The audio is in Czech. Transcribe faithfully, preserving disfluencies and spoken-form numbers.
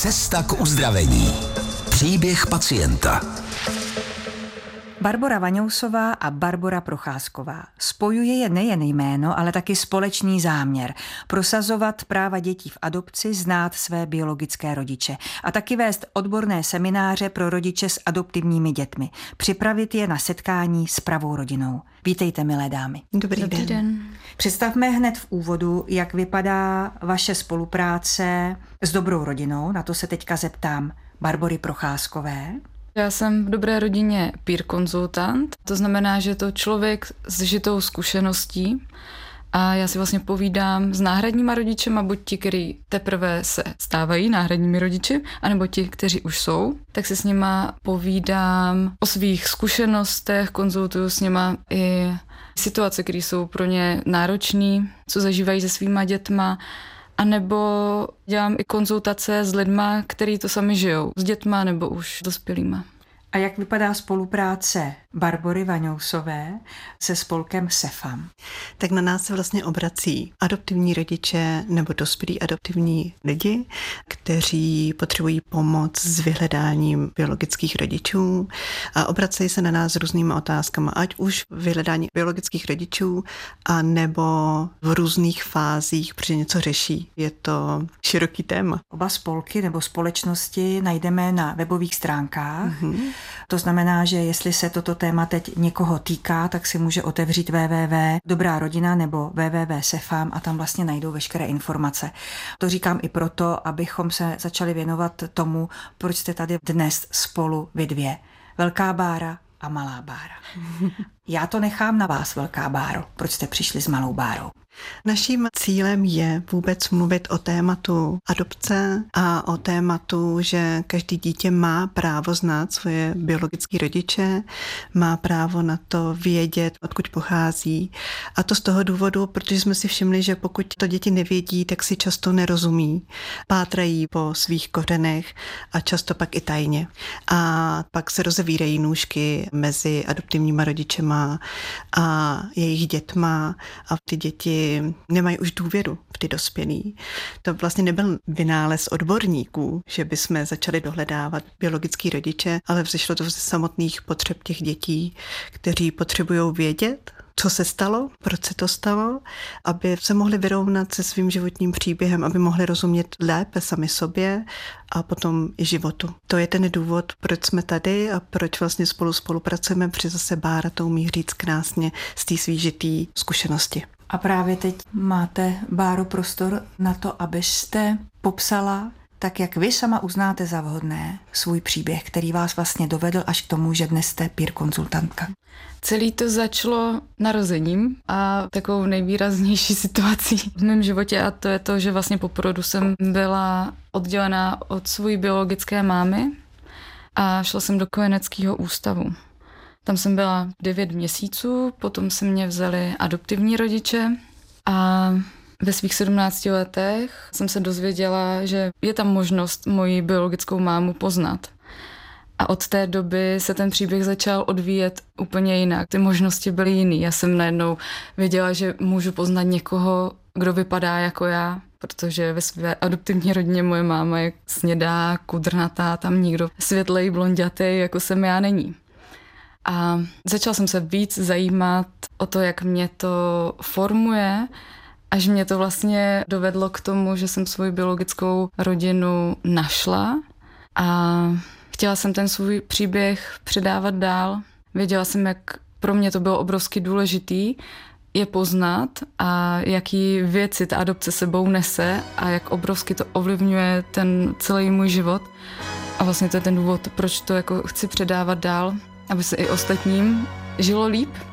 Cesta k uzdravení. Příběh pacienta. Barbora Vaňousová a Barbora Procházková. Spojuje je nejen jméno, ale taky společný záměr. Prosazovat práva dětí v adopci, znát své biologické rodiče. A taky vést odborné semináře pro rodiče s adoptivními dětmi. Připravit je na setkání s pravou rodinou. Vítejte, milé dámy. Dobrý, Dobrý den. den. Představme hned v úvodu, jak vypadá vaše spolupráce s dobrou rodinou. Na to se teďka zeptám Barbory Procházkové. Já jsem v dobré rodině peer konzultant, to znamená, že je to člověk s žitou zkušeností a já si vlastně povídám s náhradníma rodičema, buď ti, kteří teprve se stávají náhradními rodiči, anebo ti, kteří už jsou, tak si s nima povídám o svých zkušenostech, konzultuju s nima i situace, které jsou pro ně náročné, co zažívají se svýma dětma, a nebo dělám i konzultace s lidma, kteří to sami žijou, s dětma nebo už dospělýma. A jak vypadá spolupráce Barbory Vaňousové se spolkem SEFAM? Tak na nás se vlastně obrací adoptivní rodiče nebo dospělí adoptivní lidi, kteří potřebují pomoc s vyhledáním biologických rodičů a obracejí se na nás s různými otázkami, ať už vyhledání biologických rodičů a nebo v různých fázích, protože něco řeší. Je to široký téma. Oba spolky nebo společnosti najdeme na webových stránkách. Mm-hmm. To znamená, že jestli se toto téma teď někoho týká, tak si může otevřít w w w tečka dobrá rodina nebo w w w tečka sefam a tam vlastně najdou veškeré informace. To říkám i proto, abychom se začali věnovat tomu, proč jste tady dnes spolu vy dvě. Velká Bára a malá Bára. Já to nechám na vás, Velká Báro. Proč jste přišli s malou Bárou? Naším cílem je vůbec mluvit o tématu adopce a o tématu, že každý dítě má právo znát svoje biologické rodiče, má právo na to vědět, odkud pochází. A to z toho důvodu, protože jsme si všimli, že pokud to děti nevědí, tak si často nerozumí. Pátrají po svých kořenech a často pak i tajně. A pak se rozevírají nůžky mezi adoptivníma rodičema a jejich dětma a ty děti nemají už důvěru v ty dospělí. To vlastně nebyl vynález odborníků, že bychom začali dohledávat biologický rodiče, ale vzešlo to ze samotných potřeb těch dětí, kteří potřebují vědět, co se stalo, proč se to stalo, aby se mohli vyrovnat se svým životním příběhem, aby mohli rozumět lépe sami sobě a potom i životu. To je ten důvod, proč jsme tady a proč vlastně spolu spolupracujeme, protože zase Bára to umí říct krásně z té svý žitý zkušenosti. A právě teď máte, Báro, prostor na to, abyste popsala, tak jak vy sama uznáte za vhodné, svůj příběh, který vás vlastně dovedl až k tomu, že dnes jste peer konzultantka. Celý to začalo narozením a takovou nejvýraznější situací v mém životě a to je to, že vlastně po porodu jsem byla oddělená od své biologické mámy a šla jsem do kojeneckého ústavu. Tam jsem byla devět měsíců, potom se mě vzali adoptivní rodiče a ve svých sedmnácti letech jsem se dozvěděla, že je tam možnost moji biologickou mámu poznat. A od té doby se ten příběh začal odvíjet úplně jinak. Ty možnosti byly jiný. Já jsem najednou věděla, že můžu poznat někoho, kdo vypadá jako já, protože ve své adoptivní rodině moje máma je snědá, kudrnatá, tam nikdo světlej, blonďatý, jako jsem já, není. A začala jsem se víc zajímat o to, jak mě to formuje, až mě to vlastně dovedlo k tomu, že jsem svou biologickou rodinu našla a chtěla jsem ten svůj příběh předávat dál. Věděla jsem, jak pro mě to bylo obrovsky důležitý je poznat a jaký věci ta adopce sebou nese a jak obrovsky to ovlivňuje ten celý můj život. A vlastně to je ten důvod, proč to jako chci předávat dál, aby se i ostatním žilo líp.